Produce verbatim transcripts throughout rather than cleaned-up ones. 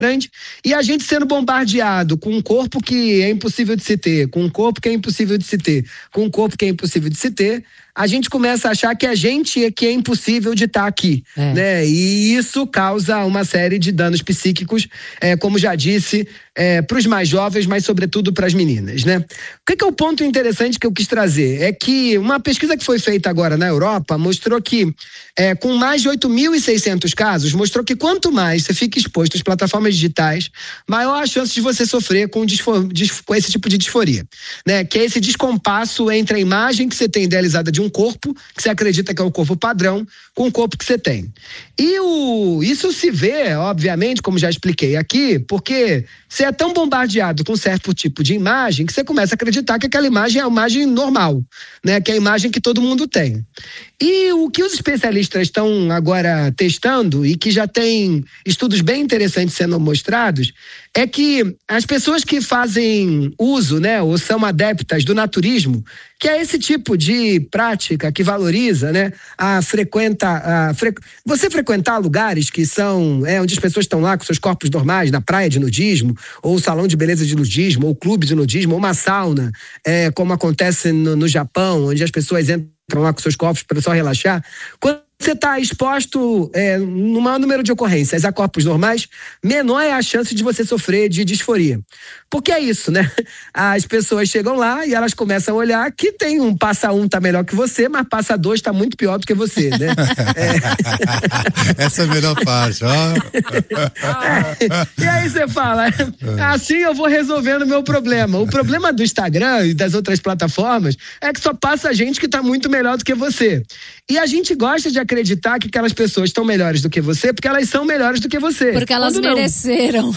grande, e a gente sendo bombardeado com um corpo que é impossível de se ter, com um corpo que é impossível de se ter, com um corpo que é impossível de se ter, a gente começa a achar que a gente é que é impossível de estar aqui, é. né? E isso causa uma série de danos psíquicos, é, como já disse, é, para os mais jovens, mas sobretudo para as meninas, né? O que, que é o ponto interessante que eu quis trazer? É que uma pesquisa que foi feita agora na Europa mostrou que, é, com mais de oito mil e seiscentos casos, mostrou que quanto mais você fica exposto às plataformas digitais, maior a chance de você sofrer com, disfor, com esse tipo de disforia, né? Que é esse descompasso entre a imagem que você tem idealizada de um corpo, que você acredita que é o corpo padrão, com o corpo que você tem. E o, isso se vê, obviamente, como já expliquei aqui, porque você é tão bombardeado com certo tipo de imagem que você começa a acreditar que aquela imagem é a imagem normal, né? Que é a imagem que todo mundo tem. E o que os especialistas estão agora testando, e que já tem estudos bem interessantes sendo mostrados, é que as pessoas que fazem uso, né, ou são adeptas do naturismo, que é esse tipo de prática que valoriza, né, a frequenta, a fre... você frequentar lugares que são, é, onde as pessoas estão lá com seus corpos normais, na praia de nudismo, ou salão de beleza de nudismo, ou clube de nudismo, ou uma sauna, é, como acontece no, no Japão, onde as pessoas entram lá com seus corpos para só relaxar. Quando você está exposto é, no maior número de ocorrências a corpos normais, menor é a chance de você sofrer de disforia. Porque é isso, né? As pessoas chegam lá e elas começam a olhar que tem um passa um tá melhor que você, mas passa dois tá muito pior do que você, né? É. Essa é a melhor parte, ó. É. E aí você fala, assim eu vou resolvendo o meu problema. O problema do Instagram e das outras plataformas é que só passa gente que tá muito melhor do que você. E a gente gosta de acreditar que aquelas pessoas estão melhores do que você porque elas são melhores do que você. Porque elas Quando mereceram.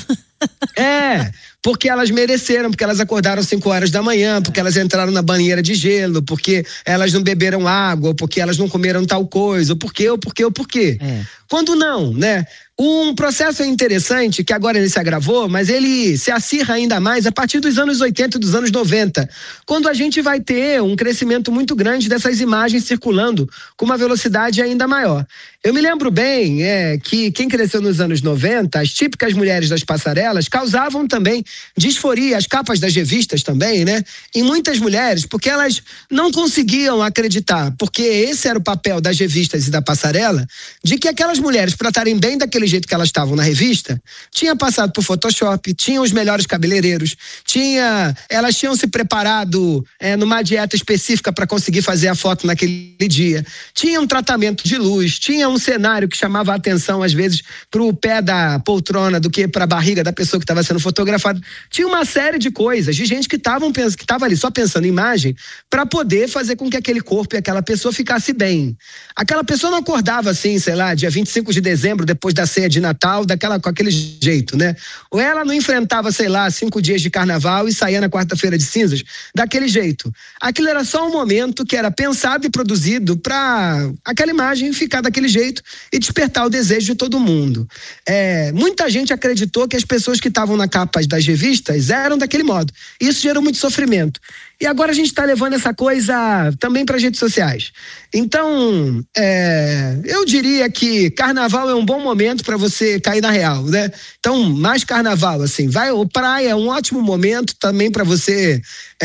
É, porque elas mereceram, porque elas acordaram cinco horas da manhã, porque elas entraram na banheira de gelo, porque elas não beberam água, ou porque elas não comeram tal coisa, ou por quê, ou por quê, ou por quê. É. Quando não, né? Um processo interessante, que agora ele se agravou, mas ele se acirra ainda mais a partir dos anos oitenta e dos anos noventa, quando a gente vai ter um crescimento muito grande dessas imagens circulando com uma velocidade ainda maior. Eu me lembro bem é, que quem cresceu nos anos noventa, as típicas mulheres das passarelas causavam também disforia, as capas das revistas também, né? Em muitas mulheres, porque elas não conseguiam acreditar, porque esse era o papel das revistas e da passarela, de que aquelas mulheres, para estarem bem daquele jeito que elas estavam na revista, tinham passado por Photoshop, tinham os melhores cabeleireiros, tinha, elas tinham se preparado é, numa dieta específica para conseguir fazer a foto naquele dia, tinha um tratamento de luz, tinha um cenário que chamava a atenção às vezes para o pé da poltrona do que para a barriga da pessoa que estava sendo fotografada. Tinha uma série de coisas, de gente que estavam que estava ali só pensando em imagem para poder fazer com que aquele corpo e aquela pessoa ficasse bem. Aquela pessoa não acordava assim, sei lá, dia vinte e cinco de dezembro, depois da ceia de Natal, daquela, com aquele jeito, né? Ou ela não enfrentava, sei lá, cinco dias de carnaval e saía na quarta-feira de cinzas, daquele jeito. Aquilo era só um momento que era pensado e produzido para aquela imagem ficar daquele jeito e despertar o desejo de todo mundo. É, muita gente acreditou que as pessoas que estavam na capa das revistas eram daquele modo. Isso gerou muito sofrimento. E agora a gente está levando essa coisa também para as redes sociais. Então, é, eu diria que carnaval é um bom momento para você cair na real, né? Então, mais carnaval, assim, vai, o praia é um ótimo momento também para você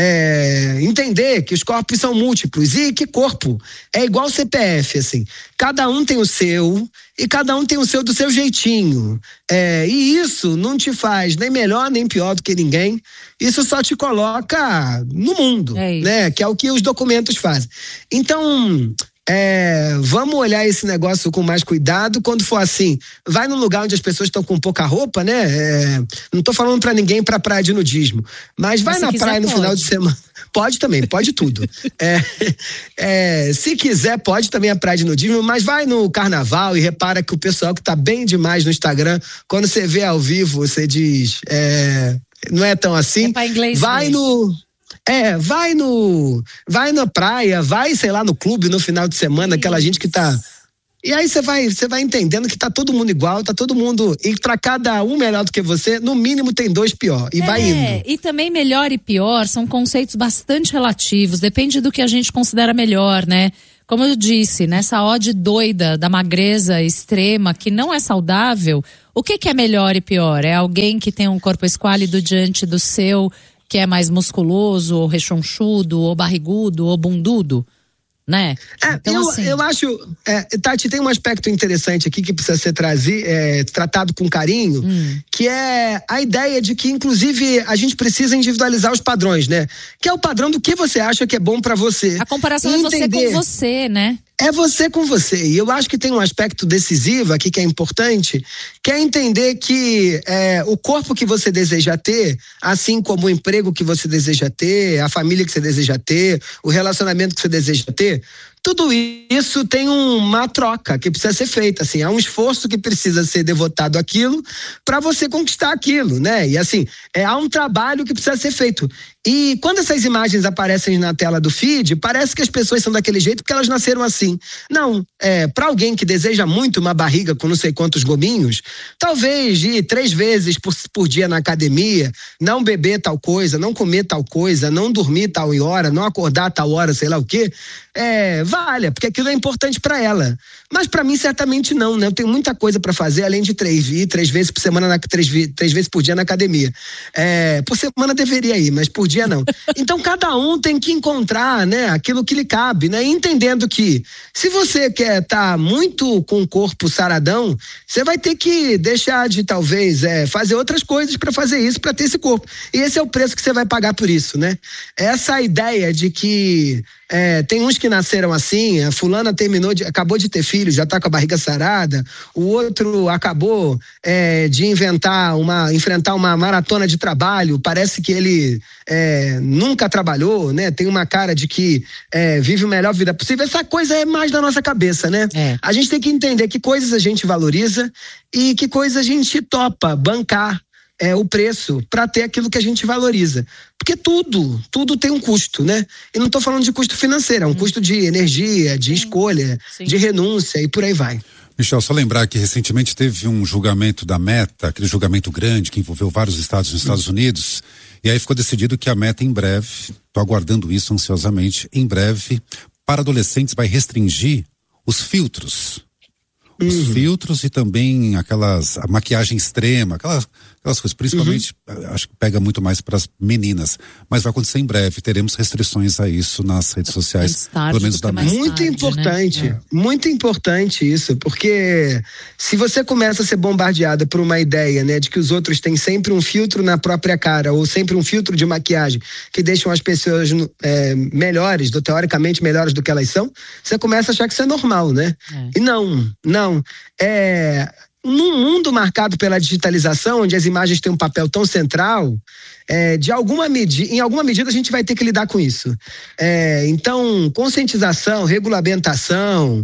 é, entender que os corpos são múltiplos e que corpo é igual C P F, assim. Cada um tem o seu e cada um tem o seu do seu jeitinho. É, e isso não te faz nem melhor nem pior do que ninguém. Isso só te coloca no mundo, é né? Que é o que os documentos fazem. Então, é, vamos olhar esse negócio com mais cuidado. Quando for assim, vai num lugar onde as pessoas estão com pouca roupa, né? É, não tô falando pra ninguém ir pra praia de nudismo, mas vai mas na praia no pode. Final de semana. Pode também, pode tudo. é, é, se quiser, pode também a praia de nudismo, mas vai no carnaval e repara que o pessoal que tá bem demais no Instagram, quando você vê ao vivo, você diz, é, não é tão assim. É pra inglês vai mesmo. no... É, vai no, vai na praia, vai, sei lá, no clube no final de semana, aquela gente que tá... E aí você vai, você vai entendendo que tá todo mundo igual, tá todo mundo, e pra cada um melhor do que você, no mínimo tem dois pior, e é, vai indo. E também melhor e pior são conceitos bastante relativos, depende do que a gente considera melhor, né? como eu disse, nessa ode doida da magreza extrema, que não é saudável, o que, que é melhor e pior? É alguém que tem um corpo esquálido diante do seu, que é mais musculoso, ou rechonchudo, ou barrigudo, ou bundudo? Né? É, então, eu, assim... eu acho, é, Tati, tem um aspecto interessante aqui que precisa ser trazido, é, tratado com carinho, hum. que é a ideia de que, inclusive, a gente precisa individualizar os padrões, né? Que é o padrão do que você acha que é bom pra você. A comparação e é você com você, né? É você com você. E eu acho que tem um aspecto decisivo aqui que é importante, que é entender que é, o corpo que você deseja ter, assim como o emprego que você deseja ter, a família que você deseja ter, o relacionamento que você deseja ter, tudo isso tem uma troca que precisa ser feita, assim, há um esforço que precisa ser devotado àquilo para você conquistar aquilo, né? E assim, é, há um trabalho que precisa ser feito. E quando essas imagens aparecem na tela do feed, parece que as pessoas são daquele jeito porque elas nasceram assim. Não, é, para alguém que deseja muito uma barriga com não sei quantos gominhos, talvez ir três vezes por, por dia na academia, não beber tal coisa, não comer tal coisa, não dormir tal hora, não acordar tal hora, sei lá o quê, é, valha, porque aquilo é importante para ela. Mas para mim certamente não, né? Eu tenho muita coisa para fazer além de três, ir três vezes por semana, na, três, três vezes por dia na academia. É, por semana deveria ir, mas por dia não. Então cada um tem que encontrar, né, aquilo que lhe cabe, né? Entendendo que se você quer estar tá muito com o corpo saradão, você vai ter que deixar de talvez é, fazer outras coisas para fazer isso, para ter esse corpo. E esse é o preço que você vai pagar por isso, né? Essa ideia de que é, tem uns que nasceram assim, a fulana terminou de, acabou de ter filho, já tá com a barriga sarada, o outro acabou é, de inventar uma, enfrentar uma maratona de trabalho, parece que ele é, nunca trabalhou, né? Tem uma cara de que é, vive a melhor vida possível. Essa coisa é mais da nossa cabeça, né? É. A gente tem que entender que coisas a gente valoriza e que coisas a gente topa bancar É, o preço para ter aquilo que a gente valoriza. Porque tudo, tudo tem um custo, né? E não estou falando de custo financeiro, é um hum. custo de energia, de Sim. escolha, Sim. de renúncia e por aí vai. Michel, só lembrar que recentemente teve um julgamento da Meta, aquele julgamento grande que envolveu vários estados nos hum. Estados Unidos, e aí ficou decidido que a Meta em breve, estou aguardando isso ansiosamente, em breve, para adolescentes vai restringir os filtros. Os uhum. filtros e também aquelas, a maquiagem extrema, aquelas, aquelas coisas, principalmente, uhum. acho que pega muito mais para as meninas, mas vai acontecer em breve, teremos restrições a isso nas redes sociais, pelo menos da Meta. Muito tarde, importante, né? muito importante isso, porque se você começa a ser bombardeada por uma ideia, né, de que os outros têm sempre um filtro na própria cara, ou sempre um filtro de maquiagem que deixam as pessoas é, melhores, do, teoricamente melhores do que elas são, você começa a achar que isso é normal, né? É. E não, não. É, num mundo marcado pela digitalização, onde as imagens têm um papel tão central, é, de alguma medida, em alguma medida a gente vai ter que lidar com isso. É, então, conscientização, regulamentação,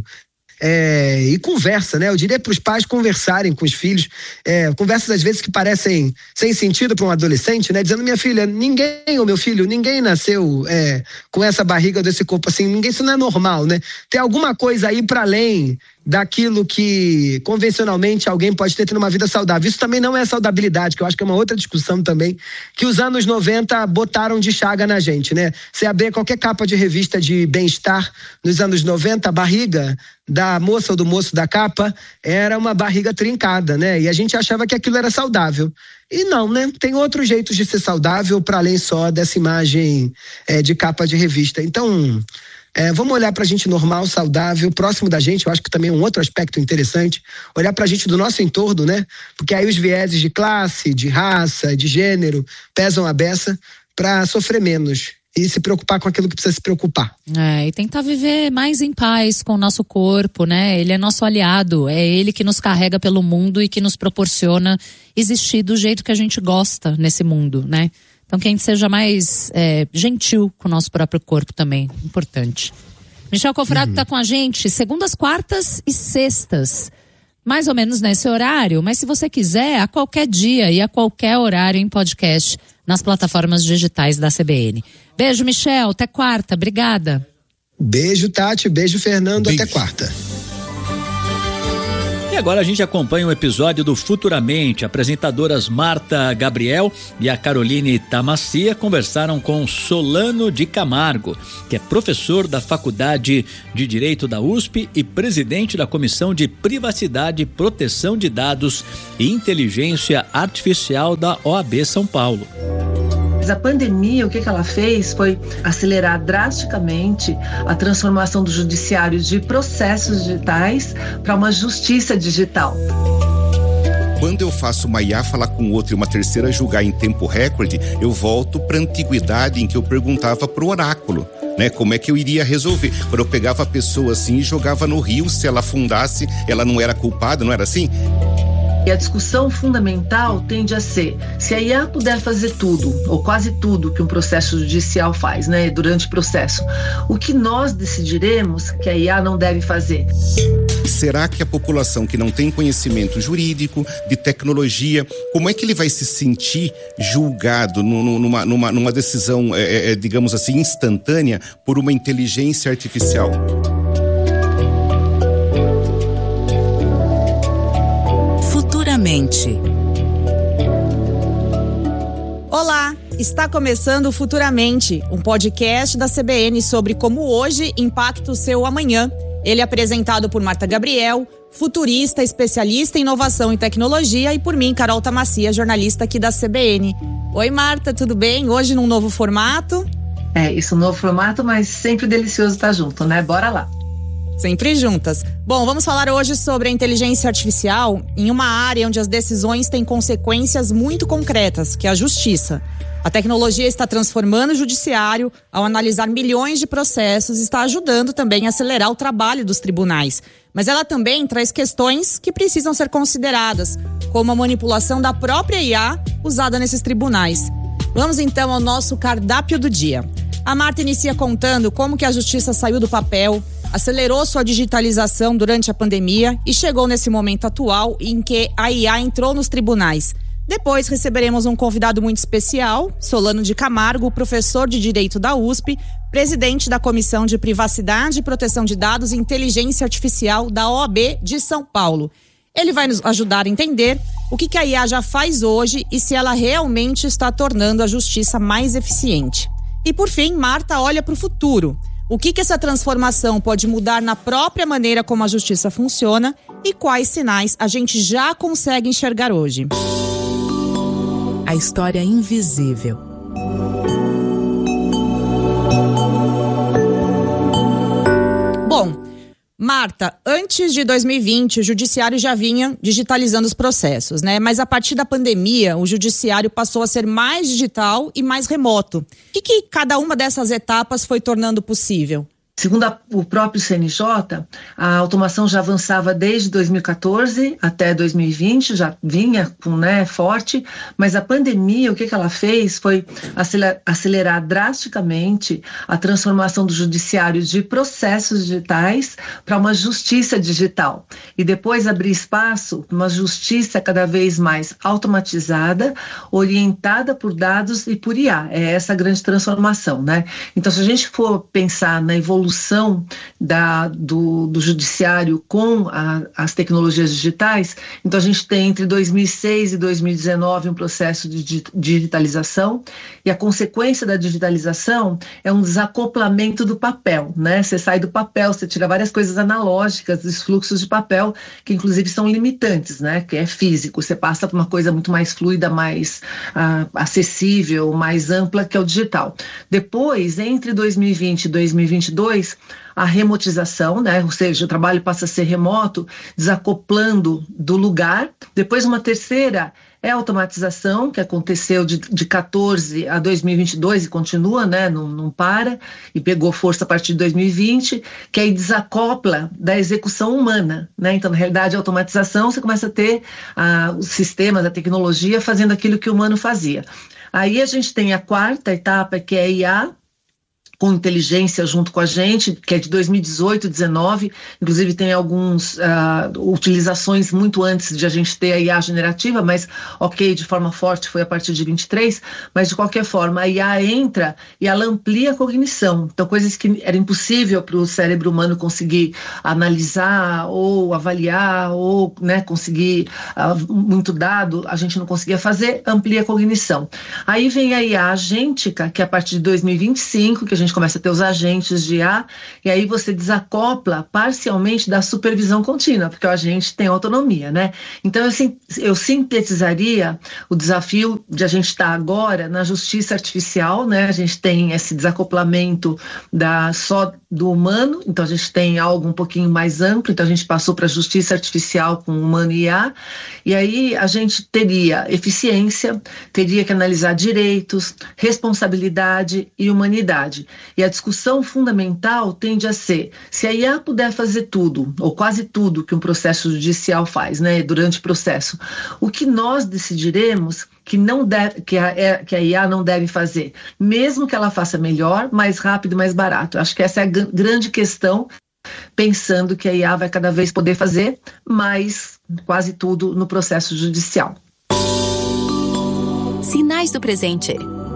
É, e conversa, né? Eu diria para os pais conversarem com os filhos, é, conversas às vezes que parecem sem sentido para um adolescente, né? Dizendo, minha filha, ninguém, ou meu filho, ninguém nasceu é, com essa barriga desse corpo assim, ninguém, isso não é normal, né? Tem alguma coisa aí para além daquilo que convencionalmente alguém pode ter tendo uma vida saudável. Isso também não é saudabilidade, que eu acho que é uma outra discussão também, que os anos noventa botaram de chaga na gente, né? Você abrir qualquer capa de revista de bem-estar nos anos noventa, a barriga da moça ou do moço da capa era uma barriga trincada, né? E a gente achava que aquilo era saudável. E não, né? Tem outros jeitos de ser saudável para além só dessa imagem é, de capa de revista. Então, É, vamos olhar pra gente normal, saudável, próximo da gente. Eu acho que também é um outro aspecto interessante, olhar pra gente do nosso entorno, né? Porque aí os vieses de classe, de raça, de gênero pesam a beça pra sofrer menos e se preocupar com aquilo que precisa se preocupar. É, e tentar viver mais em paz com o nosso corpo, né? Ele é nosso aliado, é ele que nos carrega pelo mundo e que nos proporciona existir do jeito que a gente gosta nesse mundo, né? Então que a gente seja mais é, gentil com o nosso próprio corpo também, importante. Michel Cofrado está uhum. com a gente segundas, quartas e sextas, mais ou menos nesse horário, mas se você quiser, a qualquer dia e a qualquer horário em podcast, nas plataformas digitais da C B N. Beijo, Michel, até quarta, obrigada. Beijo, Tati, beijo, Fernando, beijo. Até quarta. E agora a gente acompanha um episódio do Futuramente. Apresentadoras Marta Gabriel e a Caroline Tamassia conversaram com Solano de Camargo, que é professor da Faculdade de Direito da U S P e presidente da Comissão de Privacidade, Proteção de Dados e Inteligência Artificial da O A B São Paulo. A pandemia, o que ela fez foi acelerar drasticamente a transformação do judiciário de processos digitais para uma justiça digital. Quando eu faço uma I A falar com outra e uma terceira julgar em tempo recorde, eu volto para a antiguidade em que eu perguntava para o oráculo, né? Como é que eu iria resolver? Quando eu pegava a pessoa assim e jogava no rio, se ela afundasse, ela não era culpada, não era assim? E a discussão fundamental tende a ser, se a I A puder fazer tudo, ou quase tudo que um processo judicial faz, né, durante o processo, o que nós decidiremos que a I A não deve fazer? Será que a população que não tem conhecimento jurídico, de tecnologia, como é que ele vai se sentir julgado numa, numa, numa decisão, é, é, digamos assim, instantânea por uma inteligência artificial? Futuramente. Olá, está começando Futuramente, um podcast da C B N sobre como hoje impacta o seu amanhã. Ele é apresentado por Marta Gabriel, futurista, especialista em inovação e tecnologia, e por mim, Carol Tamassia, jornalista aqui da C B N. Oi, Marta, tudo bem? Hoje num novo formato? É, isso, um novo formato, mas sempre delicioso estar junto, né? Bora lá. Sempre juntas. Bom, vamos falar hoje sobre a inteligência artificial em uma área onde as decisões têm consequências muito concretas, que é a justiça. A tecnologia está transformando o judiciário ao analisar milhões de processos e está ajudando também a acelerar o trabalho dos tribunais. Mas ela também traz questões que precisam ser consideradas, como a manipulação da própria I A usada nesses tribunais. Vamos então ao nosso cardápio do dia. A Marta inicia contando como que a justiça saiu do papel, acelerou sua digitalização durante a pandemia e chegou nesse momento atual em que a I A entrou nos tribunais. Depois receberemos um convidado muito especial, Solano de Camargo, professor de Direito da U S P, presidente da Comissão de Privacidade, Proteção de Dados e Inteligência Artificial da O A B de São Paulo. Ele vai nos ajudar a entender o que a I A já faz hoje e se ela realmente está tornando a justiça mais eficiente. E por fim, Marta olha para o futuro. O que, que essa transformação pode mudar na própria maneira como a justiça funciona e quais sinais a gente já consegue enxergar hoje. A história invisível. Bom, Marta, antes de dois mil e vinte, o judiciário já vinha digitalizando os processos, né? Mas a partir da pandemia, o judiciário passou a ser mais digital e mais remoto. O que, que cada uma dessas etapas foi tornando possível? Segundo a, o próprio C N J, a automação já avançava desde dois mil e catorze até dois mil e vinte, já vinha com, né, forte, mas a pandemia, o que, que ela fez foi acelerar, acelerar drasticamente a transformação do judiciário de processos digitais para uma justiça digital. E depois abrir espaço para uma justiça cada vez mais automatizada, orientada por dados e por I A. É essa a grande transformação, né? Então, se a gente for pensar na evolução Da, do, do judiciário com a, as tecnologias digitais, então a gente tem entre dois mil e seis e dois mil e dezenove um processo de digitalização, e a consequência da digitalização é um desacoplamento do papel, né? Você sai do papel, você tira várias coisas analógicas dos fluxos de papel, que inclusive são limitantes, né? Que é físico, você passa para uma coisa muito mais fluida, mais uh, acessível, mais ampla, que é o digital. Depois, entre dois mil e vinte e dois mil e vinte e dois, a remotização, né? Ou seja, o trabalho passa a ser remoto, desacoplando do lugar. Depois, uma terceira é a automatização, que aconteceu de, de catorze a dois mil e vinte e dois e continua, né? Não, não para, e pegou força a partir de dois mil e vinte, que aí desacopla da execução humana, né? Então, na realidade, a automatização, você começa a ter ah, os sistemas, a tecnologia fazendo aquilo que o humano fazia. Aí a gente tem a quarta etapa, que é a I A, com inteligência junto com a gente, que é de dois mil e dezoito, dezenove, inclusive tem algumas uh, utilizações muito antes de a gente ter a I A generativa, mas ok, de forma forte foi a partir de vinte e três, mas de qualquer forma a I A entra e ela amplia a cognição, então coisas que era impossível para o cérebro humano conseguir analisar ou avaliar ou, né, conseguir uh, muito dado, a gente não conseguia fazer, amplia a cognição. Aí vem a I A agêntica, que é a partir de dois mil e vinte e cinco, que a gente começa a ter os agentes de I A, e aí você desacopla parcialmente da supervisão contínua, porque o agente tem autonomia, né? Então eu, eu sintetizaria o desafio de a gente estar agora na justiça artificial, né? A gente tem esse desacoplamento da, só do humano, então a gente tem algo um pouquinho mais amplo, então a gente passou para a justiça artificial com humano e I A, e aí a gente teria eficiência, teria que analisar direitos, responsabilidade e humanidade. E a discussão fundamental tende a ser, se a I A puder fazer tudo, ou quase tudo que um processo judicial faz, né, durante o processo, o que nós decidiremos que, não deve, que, a, que a I A não deve fazer, mesmo que ela faça melhor, mais rápido e mais barato. Acho que essa é a g- grande questão, pensando que a I A vai cada vez poder fazer mais quase tudo no processo judicial. Sinais do presente.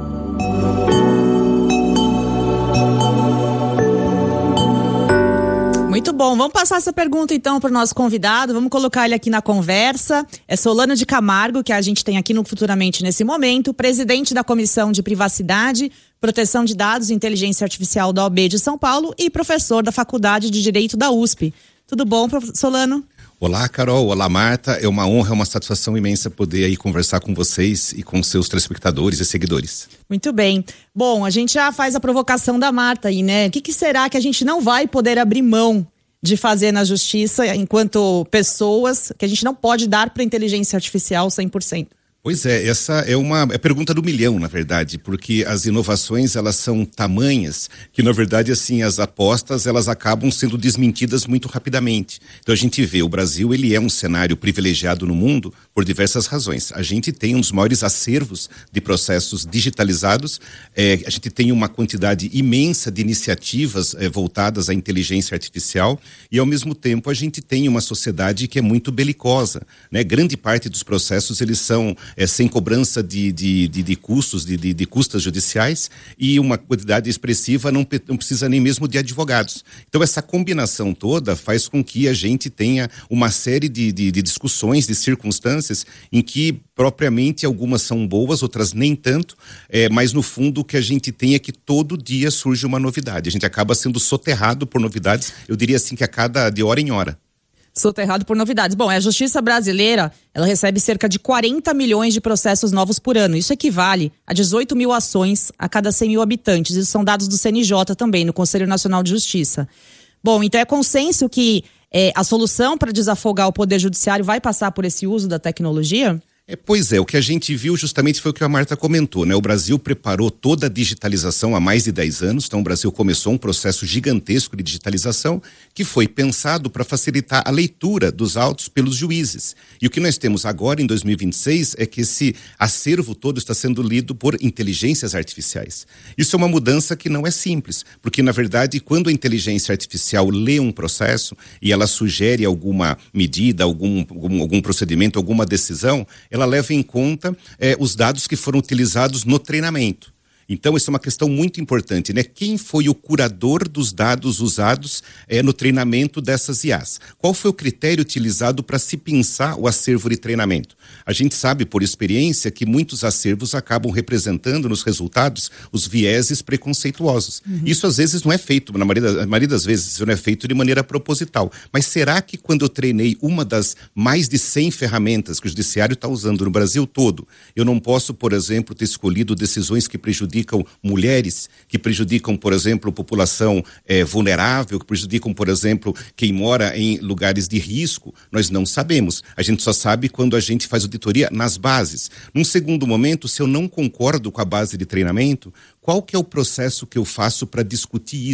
Muito bom, vamos passar essa pergunta então para o nosso convidado, vamos colocar ele aqui na conversa. É Solano de Camargo, que a gente tem aqui no Futuramente nesse momento, presidente da Comissão de Privacidade, Proteção de Dados e Inteligência Artificial da O A B de São Paulo e professor da Faculdade de Direito da U S P. Tudo bom, Solano? Olá, Carol. Olá, Marta. É uma honra, é uma satisfação imensa poder aí conversar com vocês e com seus telespectadores e seguidores. Muito bem. Bom, a gente já faz a provocação da Marta aí, né? O que, que será que a gente não vai poder abrir mão de fazer na justiça enquanto pessoas, que a gente não pode dar para a inteligência artificial cem por cento? Pois é, essa é uma é pergunta do milhão, na verdade, porque as inovações, elas são tamanhas que, na verdade, assim, as apostas, elas acabam sendo desmentidas muito rapidamente. Então a gente vê, o Brasil, ele é um cenário privilegiado no mundo por diversas razões. A gente tem um dos maiores acervos de processos digitalizados, é, a gente tem uma quantidade imensa de iniciativas é, voltadas à inteligência artificial e, ao mesmo tempo, a gente tem uma sociedade que é muito belicosa, né? Grande parte dos processos, eles são É, sem cobrança de, de, de, de custos, de, de, de custas judiciais e uma quantidade expressiva, não, não precisa nem mesmo de advogados. Então essa combinação toda faz com que a gente tenha uma série de, de, de discussões, de circunstâncias em que propriamente algumas são boas, outras nem tanto, é, mas no fundo o que a gente tem é que todo dia surge uma novidade. A gente acaba sendo soterrado por novidades, eu diria assim que a cada de hora em hora. Soterrado por novidades. Bom, a justiça brasileira, ela recebe cerca de quarenta milhões de processos novos por ano. Isso equivale a dezoito mil ações a cada cem mil habitantes. Isso são dados do C N J também, no Conselho Nacional de Justiça. Bom, então é consenso que é, a solução para desafogar o Poder Judiciário vai passar por esse uso da tecnologia? É, pois é, o que a gente viu justamente foi o que a Marta comentou, né? O Brasil preparou toda a digitalização há mais de dez anos, então o Brasil começou um processo gigantesco de digitalização que foi pensado para facilitar a leitura dos autos pelos juízes. E o que nós temos agora em dois mil e vinte e seis é que esse acervo todo está sendo lido por inteligências artificiais. Isso é uma mudança que não é simples, porque na verdade quando a inteligência artificial lê um processo e ela sugere alguma medida, algum, algum, algum procedimento, alguma decisão, ela ela leva em conta eh, os dados que foram utilizados no treinamento. Então, isso é uma questão muito importante, né? Quem foi o curador dos dados usados eh, no treinamento dessas I As? Qual foi o critério utilizado para se pensar o acervo de treinamento? A gente sabe, por experiência, que muitos acervos acabam representando nos resultados os vieses preconceituosos. Uhum. Isso, às vezes, não é feito, na maioria, na maioria das vezes, isso não é feito de maneira proposital. Mas será que quando eu treinei uma das mais de cem ferramentas que o judiciário está usando no Brasil todo, eu não posso, por exemplo, ter escolhido decisões que prejudicam mulheres, que prejudicam, por exemplo, população eh, vulnerável, que prejudicam, por exemplo, quem mora em lugares de risco? Nós não sabemos. A gente só sabe quando a gente faz auditoria nas bases. Num segundo momento, se eu não concordo com a base de treinamento, qual que é o processo que eu faço para discutir isso?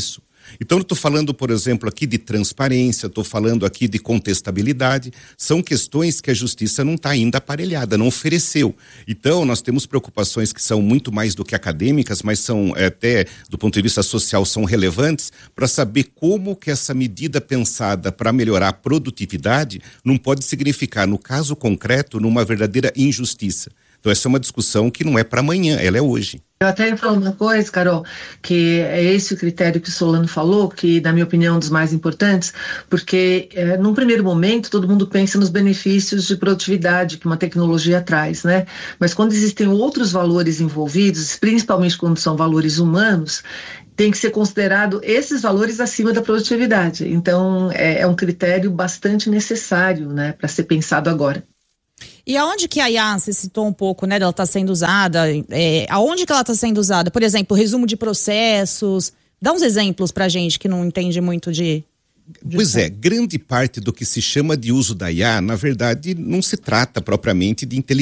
Então eu estou falando, por exemplo, aqui de transparência, estou falando aqui de contestabilidade, são questões que a justiça não está ainda aparelhada, não ofereceu. Então nós temos preocupações que são muito mais do que acadêmicas, mas são é, até do ponto de vista social são relevantes para saber como que essa medida pensada para melhorar a produtividade não pode significar, no caso concreto, numa verdadeira injustiça. Então essa é uma discussão que não é para amanhã, ela é hoje. Eu até ia falar uma coisa, Carol, que é esse o critério que o Solano falou, que na minha opinião é um dos mais importantes, porque é, num primeiro momento todo mundo pensa nos benefícios de produtividade que uma tecnologia traz, né? Mas quando existem outros valores envolvidos, principalmente quando são valores humanos, tem que ser considerado esses valores acima da produtividade. Então é, é um critério bastante necessário, né, para ser pensado agora. E aonde que a I A, você citou um pouco, né, dela está sendo usada, é, aonde que ela está sendo usada? Por exemplo, resumo de processos, dá uns exemplos pra gente que não entende muito de... de pois é, grande parte do que se chama de uso da I A, na verdade, não se trata propriamente de inteligência